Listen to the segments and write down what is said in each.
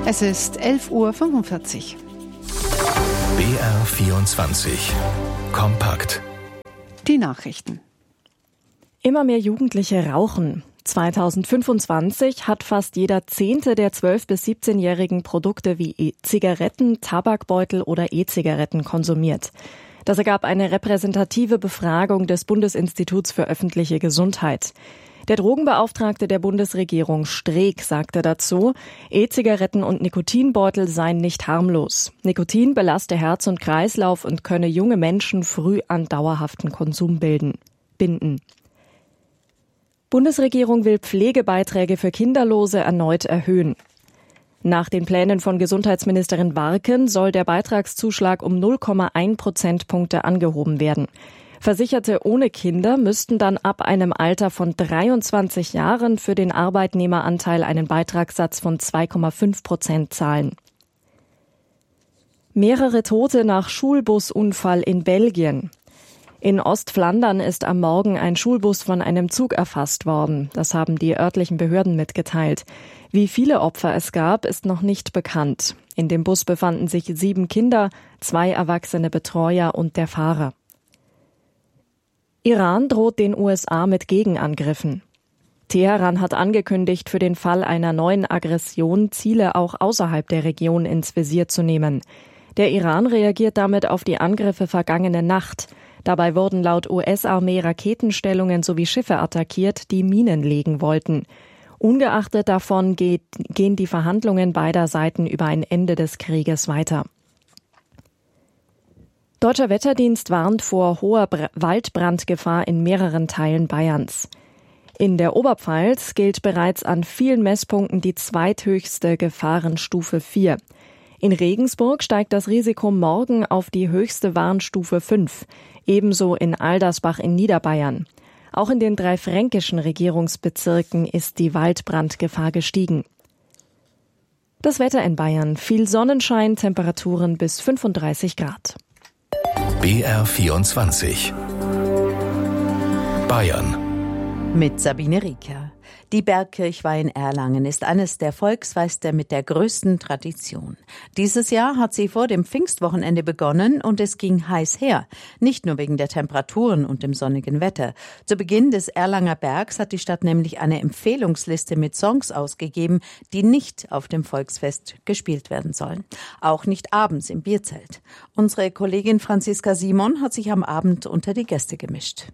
Es ist 11:45 Uhr. BR24 Kompakt. Die Nachrichten. Immer mehr Jugendliche rauchen. 2025 hat fast jeder 10. der 12- bis 17-Jährigen Produkte wie Zigaretten, Tabakbeutel oder E-Zigaretten konsumiert. Das ergab eine repräsentative Befragung des Bundesinstituts für öffentliche Gesundheit. Der Drogenbeauftragte der Bundesregierung Streeck sagte dazu, E-Zigaretten und Nikotinbeutel seien nicht harmlos. Nikotin belaste Herz und Kreislauf und könne junge Menschen früh an dauerhaften Konsum binden. Bundesregierung will Pflegebeiträge für Kinderlose erneut erhöhen. Nach den Plänen von Gesundheitsministerin Warken soll der Beitragszuschlag um 0,1 Prozentpunkte angehoben werden. Versicherte ohne Kinder müssten dann ab einem Alter von 23 Jahren für den Arbeitnehmeranteil einen Beitragssatz von 2,5% zahlen. Mehrere Tote nach Schulbusunfall in Belgien. In Ostflandern ist am Morgen ein Schulbus von einem Zug erfasst worden. Das haben die örtlichen Behörden mitgeteilt. Wie viele Opfer es gab, ist noch nicht bekannt. In dem Bus befanden sich 7 Kinder, 2 erwachsene Betreuer und der Fahrer. Iran droht den USA mit Gegenangriffen. Teheran hat angekündigt, für den Fall einer neuen Aggression Ziele auch außerhalb der Region ins Visier zu nehmen. Der Iran reagiert damit auf die Angriffe vergangene Nacht. Dabei wurden laut US-Armee Raketenstellungen sowie Schiffe attackiert, die Minen legen wollten. Ungeachtet davon gehen die Verhandlungen beider Seiten über ein Ende des Krieges weiter. Deutscher Wetterdienst warnt vor hoher Waldbrandgefahr in mehreren Teilen Bayerns. In der Oberpfalz gilt bereits an vielen Messpunkten die zweithöchste Gefahrenstufe 4. In Regensburg steigt das Risiko morgen auf die höchste Warnstufe 5, ebenso in Aldersbach in Niederbayern. Auch in den 3 fränkischen Regierungsbezirken ist die Waldbrandgefahr gestiegen. Das Wetter in Bayern: viel Sonnenschein, Temperaturen bis 35 Grad. BR24 Bayern mit Sabine Rieker. Die Bergkirchweih in Erlangen ist eines der Volksfeste mit der größten Tradition. Dieses Jahr hat sie vor dem Pfingstwochenende begonnen und es ging heiß her. Nicht nur wegen der Temperaturen und dem sonnigen Wetter. Zu Beginn des Erlanger Bergs hat die Stadt nämlich eine Empfehlungsliste mit Songs ausgegeben, die nicht auf dem Volksfest gespielt werden sollen. Auch nicht abends im Bierzelt. Unsere Kollegin Franziska Simon hat sich am Abend unter die Gäste gemischt.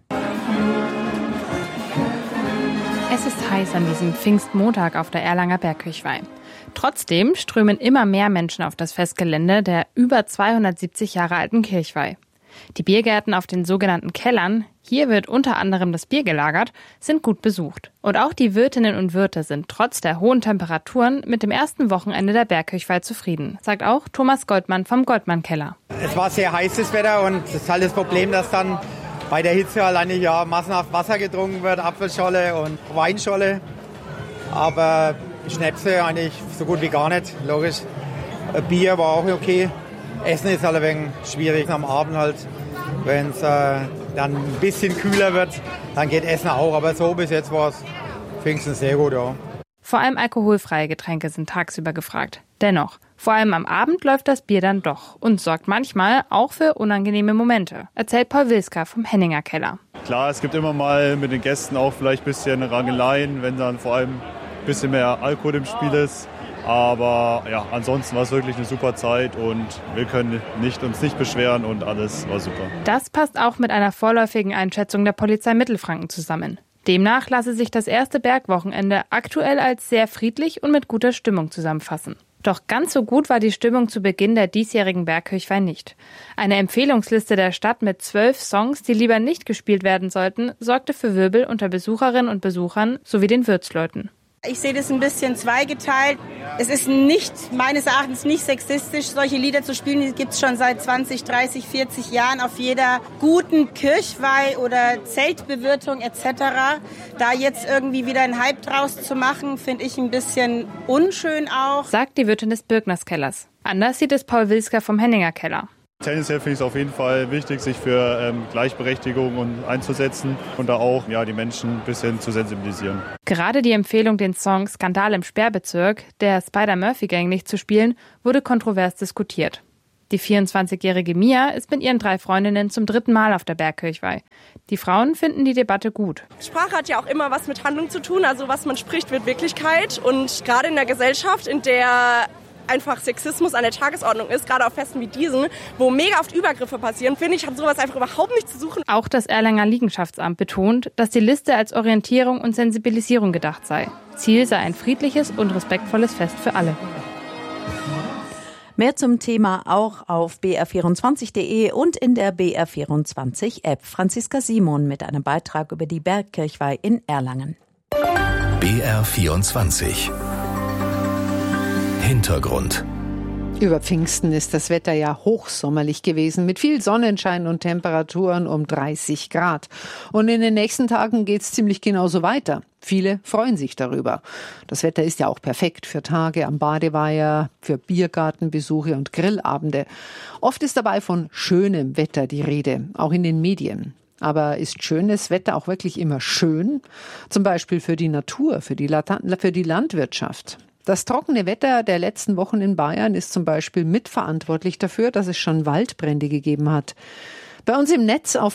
Es ist heiß an diesem Pfingstmontag auf der Erlanger Bergkirchweih. Trotzdem strömen immer mehr Menschen auf das Festgelände der über 270 Jahre alten Kirchweih. Die Biergärten auf den sogenannten Kellern, hier wird unter anderem das Bier gelagert, sind gut besucht. Und auch die Wirtinnen und Wirte sind trotz der hohen Temperaturen mit dem ersten Wochenende der Bergkirchweih zufrieden, sagt auch Thomas Goldmann vom Goldmann-Keller. Es war sehr heißes Wetter und es ist halt das Problem, dass dann bei der Hitze halt eigentlich massenhaft Wasser getrunken wird, Apfelscholle und Weinscholle. Aber Schnäpse eigentlich so gut wie gar nicht, logisch. Bier war auch okay. Essen ist halt ein wenig schwierig am Abend halt. Wenn es dann ein bisschen kühler wird, dann geht Essen auch. Aber so bis jetzt war es Pfingsten sehr gut, ja. Vor allem alkoholfreie Getränke sind tagsüber gefragt. Dennoch, vor allem am Abend läuft das Bier dann doch und sorgt manchmal auch für unangenehme Momente, erzählt Paul Wilska vom Henninger Keller. Klar, es gibt immer mal mit den Gästen auch vielleicht ein bisschen Rangeleien, wenn dann vor allem ein bisschen mehr Alkohol im Spiel ist. Aber ja, ansonsten war es wirklich eine super Zeit und wir können uns nicht beschweren und alles war super. Das passt auch mit einer vorläufigen Einschätzung der Polizei Mittelfranken zusammen. Demnach lasse sich das erste Bergwochenende aktuell als sehr friedlich und mit guter Stimmung zusammenfassen. Doch ganz so gut war die Stimmung zu Beginn der diesjährigen Bergkirchweih nicht. Eine Empfehlungsliste der Stadt mit 12 Songs, die lieber nicht gespielt werden sollten, sorgte für Wirbel unter Besucherinnen und Besuchern sowie den Wirtsleuten. Ich sehe das ein bisschen zweigeteilt. Es ist meines Erachtens nicht sexistisch, solche Lieder zu spielen. Die gibt es schon seit 20, 30, 40 Jahren auf jeder guten Kirchweih oder Zeltbewirtung etc. Da jetzt irgendwie wieder einen Hype draus zu machen, finde ich ein bisschen unschön auch. Sagt die Wirtin des Birkners Kellers. Anders sieht es Paul Wilska vom Henninger Keller. Tendenziell finde ich es auf jeden Fall wichtig, sich für Gleichberechtigung einzusetzen und da auch die Menschen ein bisschen zu sensibilisieren. Gerade die Empfehlung, den Song Skandal im Sperrbezirk der Spider-Murphy-Gang nicht zu spielen, wurde kontrovers diskutiert. Die 24-jährige Mia ist mit ihren 3 Freundinnen zum 3. Mal auf der Bergkirchweih. Die Frauen finden die Debatte gut. Sprache hat ja auch immer was mit Handlung zu tun. Also was man spricht, wird Wirklichkeit. Und gerade in der Gesellschaft, in der einfach Sexismus an der Tagesordnung ist, gerade auf Festen wie diesen, wo mega oft Übergriffe passieren, finde ich, hat sowas einfach überhaupt nicht zu suchen. Auch das Erlanger Liegenschaftsamt betont, dass die Liste als Orientierung und Sensibilisierung gedacht sei. Ziel sei ein friedliches und respektvolles Fest für alle. Mehr zum Thema auch auf br24.de und in der BR24-App. Franziska Simon mit einem Beitrag über die Bergkirchweih in Erlangen. BR24 Hintergrund. Über Pfingsten ist das Wetter ja hochsommerlich gewesen, mit viel Sonnenschein und Temperaturen um 30 Grad. Und in den nächsten Tagen geht's ziemlich genauso weiter. Viele freuen sich darüber. Das Wetter ist ja auch perfekt für Tage am Badeweiher, für Biergartenbesuche und Grillabende. Oft ist dabei von schönem Wetter die Rede, auch in den Medien. Aber ist schönes Wetter auch wirklich immer schön? Zum Beispiel für die Natur, für die Landwirtschaft. Das trockene Wetter der letzten Wochen in Bayern ist zum Beispiel mitverantwortlich dafür, dass es schon Waldbrände gegeben hat. Bei uns im Netz auf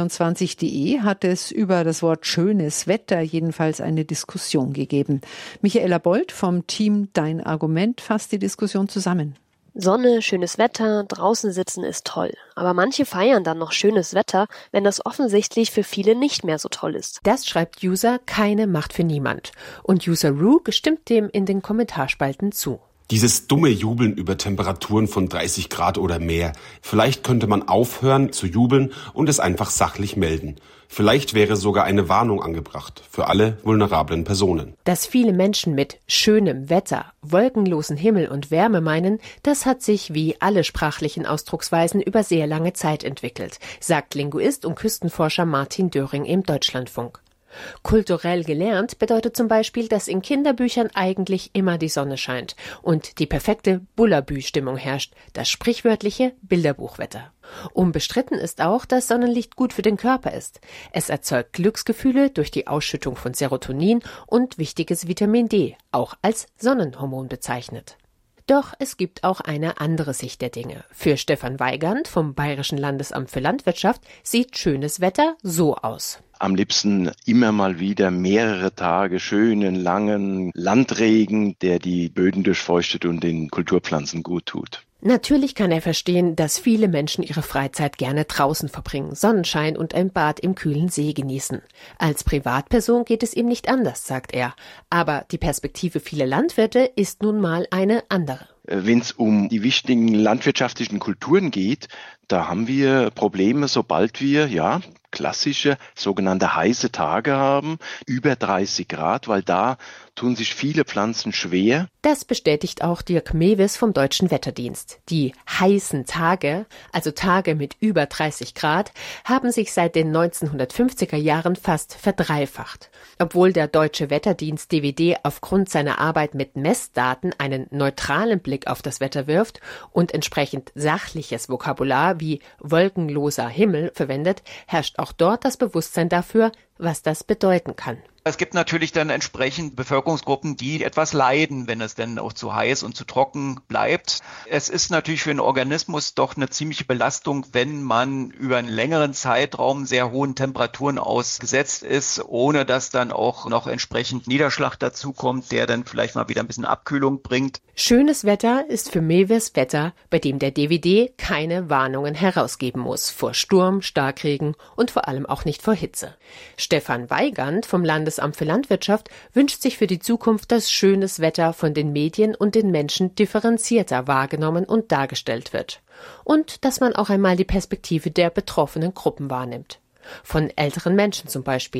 br24.de hat es über das Wort schönes Wetter jedenfalls eine Diskussion gegeben. Michaela Bold vom Team Dein Argument fasst die Diskussion zusammen. Sonne, schönes Wetter, draußen sitzen ist toll. Aber manche feiern dann noch schönes Wetter, wenn das offensichtlich für viele nicht mehr so toll ist. Das schreibt User Keine Macht für niemand. Und User Rue stimmt dem in den Kommentarspalten zu. Dieses dumme Jubeln über Temperaturen von 30 Grad oder mehr. Vielleicht könnte man aufhören zu jubeln und es einfach sachlich melden. Vielleicht wäre sogar eine Warnung angebracht für alle vulnerablen Personen. Dass viele Menschen mit schönem Wetter, wolkenlosen Himmel und Wärme meinen, das hat sich wie alle sprachlichen Ausdrucksweisen über sehr lange Zeit entwickelt, sagt Linguist und Küstenforscher Martin Döring im Deutschlandfunk. Kulturell gelernt bedeutet zum Beispiel, dass in Kinderbüchern eigentlich immer die Sonne scheint und die perfekte Bullabü-Stimmung herrscht, das sprichwörtliche Bilderbuchwetter. Unbestritten ist auch, dass Sonnenlicht gut für den Körper ist. Es erzeugt Glücksgefühle durch die Ausschüttung von Serotonin und wichtiges Vitamin D, auch als Sonnenhormon bezeichnet. Doch es gibt auch eine andere Sicht der Dinge. Für Stefan Weigand vom Bayerischen Landesamt für Landwirtschaft sieht schönes Wetter so aus. Am liebsten immer mal wieder mehrere Tage schönen, langen Landregen, der die Böden durchfeuchtet und den Kulturpflanzen gut tut. Natürlich kann er verstehen, dass viele Menschen ihre Freizeit gerne draußen verbringen, Sonnenschein und ein Bad im kühlen See genießen. Als Privatperson geht es ihm nicht anders, sagt er. Aber die Perspektive vieler Landwirte ist nun mal eine andere. Wenn es um die wichtigen landwirtschaftlichen Kulturen geht, da haben wir Probleme, sobald wir, klassische sogenannte heiße Tage haben, über 30 Grad, weil da tun sich viele Pflanzen schwer. Das bestätigt auch Dirk Mewes vom Deutschen Wetterdienst. Die heißen Tage, also Tage mit über 30 Grad, haben sich seit den 1950er Jahren fast verdreifacht. Obwohl der Deutsche Wetterdienst DWD aufgrund seiner Arbeit mit Messdaten einen neutralen Blick auf das Wetter wirft und entsprechend sachliches Vokabular wie wolkenloser Himmel verwendet, herrscht auch dort das Bewusstsein dafür, was das bedeuten kann. Es gibt natürlich dann entsprechend Bevölkerungsgruppen, die etwas leiden, wenn es denn auch zu heiß und zu trocken bleibt. Es ist natürlich für den Organismus doch eine ziemliche Belastung, wenn man über einen längeren Zeitraum sehr hohen Temperaturen ausgesetzt ist, ohne dass dann auch noch entsprechend Niederschlag dazukommt, der dann vielleicht mal wieder ein bisschen Abkühlung bringt. Schönes Wetter ist für Mewes Wetter, bei dem der DWD keine Warnungen herausgeben muss vor Sturm, Starkregen und vor allem auch nicht vor Hitze. Stefan Weigand vom Landesamt für Landwirtschaft wünscht sich für die Zukunft, dass schönes Wetter von den Medien und den Menschen differenzierter wahrgenommen und dargestellt wird. Und dass man auch einmal die Perspektive der betroffenen Gruppen wahrnimmt. Von älteren Menschen zum Beispiel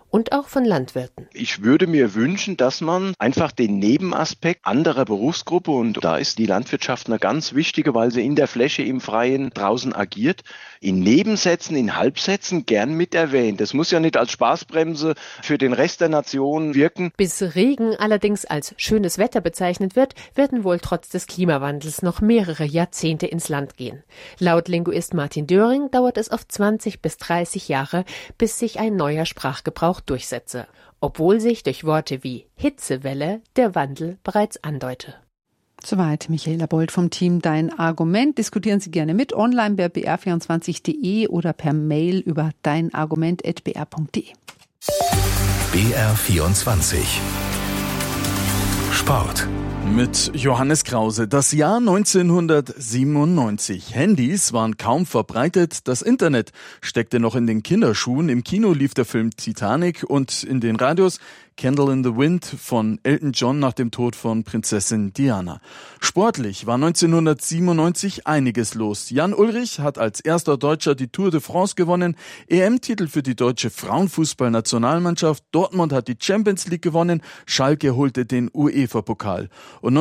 und auch von Landwirten. Ich würde mir wünschen, dass man einfach den Nebenaspekt anderer Berufsgruppe, und da ist die Landwirtschaft eine ganz wichtige, weil sie in der Fläche im Freien draußen agiert, in Nebensätzen, in Halbsätzen gern mit erwähnt. Das muss ja nicht als Spaßbremse für den Rest der Nation wirken. Bis Regen allerdings als schönes Wetter bezeichnet wird, werden wohl trotz des Klimawandels noch mehrere Jahrzehnte ins Land gehen. Laut Linguist Martin Döring dauert es oft 20 bis 30 Jahre, bis sich ein neuer Sprachgebrauch durchsetze, obwohl sich durch Worte wie Hitzewelle der Wandel bereits andeute. Soweit Michaela Bold vom Team Dein Argument. Diskutieren Sie gerne mit online bei br24.de oder per Mail über deinargument@br.de. BR24 Sport. Mit Johannes Krause. Das Jahr 1997. Handys waren kaum verbreitet. Das Internet steckte noch in den Kinderschuhen. Im Kino lief der Film Titanic und in den Radios Candle in the Wind von Elton John nach dem Tod von Prinzessin Diana. Sportlich war 1997 einiges los. Jan Ullrich hat als erster Deutscher die Tour de France gewonnen, EM-Titel für die deutsche Frauenfußballnationalmannschaft, Dortmund hat die Champions League gewonnen, Schalke holte den UEFA-Pokal. Und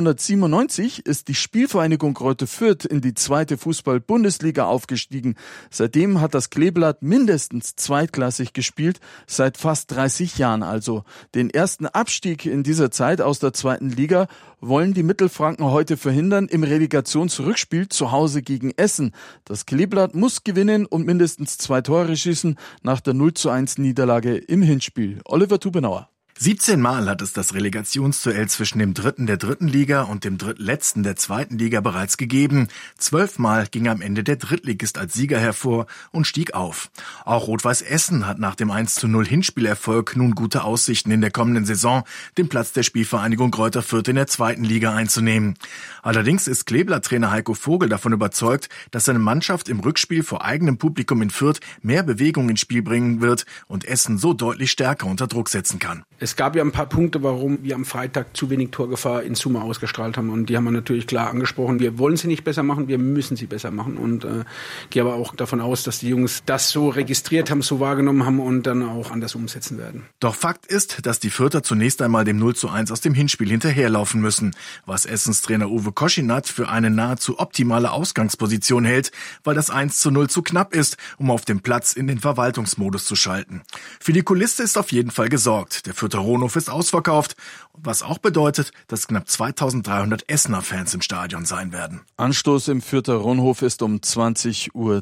1997 ist die Spielvereinigung Greuther Fürth in die 2. Fußball-Bundesliga aufgestiegen. Seitdem hat das Kleeblatt mindestens zweitklassig gespielt, seit fast 30 Jahren also. Den ersten Abstieg in dieser Zeit aus der 2. Liga wollen die Mittelfranken heute verhindern im Relegationsrückspiel zu Hause gegen Essen. Das Kleeblatt muss gewinnen und mindestens 2 Tore schießen nach der 0:1 Niederlage im Hinspiel. Oliver Tubenauer. 17 Mal hat es das Relegationsduell zwischen dem Dritten der 3. Liga und dem Drittletzten der 2. Liga bereits gegeben. 12 Mal ging am Ende der Drittligist als Sieger hervor und stieg auf. Auch Rot-Weiß Essen hat nach dem 1:0 Hinspielerfolg nun gute Aussichten in der kommenden Saison, den Platz der Spielvereinigung Greuther Fürth in der 2. Liga einzunehmen. Allerdings ist Kleeblatt-Trainer Heiko Vogel davon überzeugt, dass seine Mannschaft im Rückspiel vor eigenem Publikum in Fürth mehr Bewegung ins Spiel bringen wird und Essen so deutlich stärker unter Druck setzen kann. Es gab ja ein paar Punkte, warum wir am Freitag zu wenig Torgefahr in Summe ausgestrahlt haben. Und die haben wir natürlich klar angesprochen. Wir wollen sie nicht besser machen, wir müssen sie besser machen. Und gehe aber auch davon aus, dass die Jungs das so registriert haben, so wahrgenommen haben und dann auch anders umsetzen werden. Doch Fakt ist, dass die Fürther zunächst einmal dem 0:1 aus dem Hinspiel hinterherlaufen müssen. Was Essens Trainer Uwe Koschinat für eine nahezu optimale Ausgangsposition hält, weil das 1:0 zu knapp ist, um auf dem Platz in den Verwaltungsmodus zu schalten. Für die Kulisse ist auf jeden Fall gesorgt. Der Fürther Ronhof ist ausverkauft, was auch bedeutet, dass knapp 2300 Essener Fans im Stadion sein werden. Anstoß im Fürther Ronhof ist um 20:30 Uhr.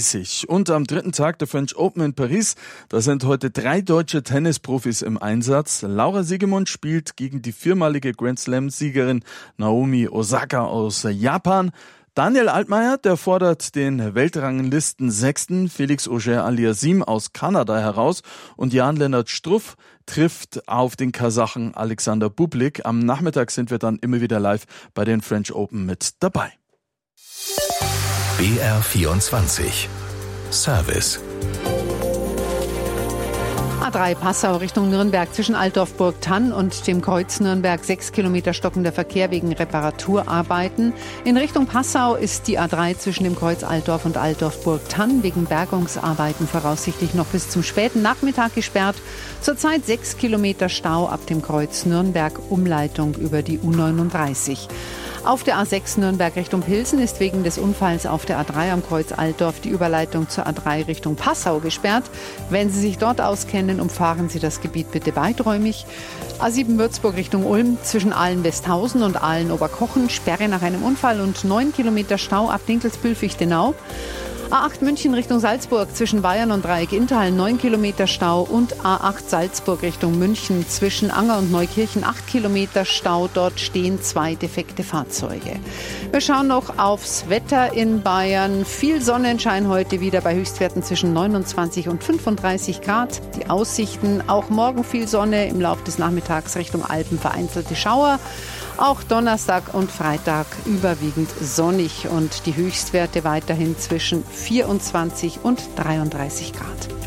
Und am 3. Tag der French Open in Paris, da sind heute 3 deutsche Tennisprofis im Einsatz. Laura Siegemund spielt gegen die 4-malige Grand Slam-Siegerin Naomi Osaka aus Japan. Daniel Altmaier, der fordert den Weltranglisten 6. Felix Auger-Aliassime aus Kanada heraus und Jan-Lennart Struff trifft auf den Kasachen Alexander Bublik. Am Nachmittag sind wir dann immer wieder live bei den French Open mit dabei. BR24 Service. A3 Passau Richtung Nürnberg zwischen Altdorf-Burgthann und dem Kreuz Nürnberg 6 Kilometer stockender Verkehr wegen Reparaturarbeiten. In Richtung Passau ist die A3 zwischen dem Kreuz Altdorf und Altdorf-Burgthann wegen Bergungsarbeiten voraussichtlich noch bis zum späten Nachmittag gesperrt. Zurzeit 6 Kilometer Stau ab dem Kreuz Nürnberg, Umleitung über die U39. Auf der A6 Nürnberg Richtung Pilsen ist wegen des Unfalls auf der A3 am Kreuz Altdorf die Überleitung zur A3 Richtung Passau gesperrt. Wenn Sie sich dort auskennen, umfahren Sie das Gebiet bitte weiträumig. A7 Würzburg Richtung Ulm zwischen Aalen-Westhausen und Aalen-Oberkochen, Sperre nach einem Unfall und 9 Kilometer Stau ab Dinkelsbühl-Fichtenau. A8 München Richtung Salzburg zwischen Bayern und Dreieck Inntal 9 Kilometer Stau und A8 Salzburg Richtung München zwischen Anger und Neukirchen 8 Kilometer Stau. Dort stehen 2 defekte Fahrzeuge. Wir schauen noch aufs Wetter in Bayern. Viel Sonnenschein heute wieder bei Höchstwerten zwischen 29 und 35 Grad. Die Aussichten, auch morgen viel Sonne, im Laufe des Nachmittags Richtung Alpen vereinzelte Schauer. Auch Donnerstag und Freitag überwiegend sonnig und die Höchstwerte weiterhin zwischen 24 und 33 Grad.